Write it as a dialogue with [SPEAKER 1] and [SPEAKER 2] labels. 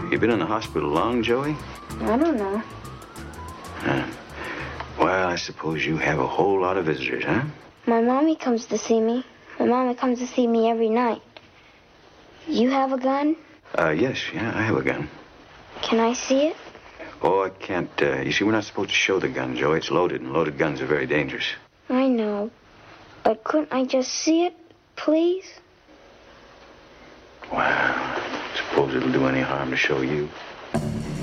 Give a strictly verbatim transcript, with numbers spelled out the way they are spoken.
[SPEAKER 1] You been in the hospital long, Joey?
[SPEAKER 2] I don't know.
[SPEAKER 1] Huh. Well, I suppose you have a whole lot of visitors, huh?
[SPEAKER 2] My mommy comes to see me. My mama comes to see me every night. You have a gun?
[SPEAKER 1] Uh, yes, yeah, I have a gun.
[SPEAKER 2] Can I see it?
[SPEAKER 1] Oh, I can't. Uh, you see, we're not supposed to show the gun, Joey. It's loaded, and loaded guns are very dangerous.
[SPEAKER 2] I know. But couldn't I just see it, please?
[SPEAKER 1] Well, I suppose it'll do any harm to show you.